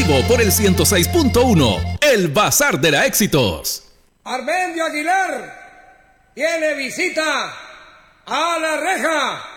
vivo por el 106.1, el Bazar de la Éxitos. Armendio Aguilar tiene visita a La Reja.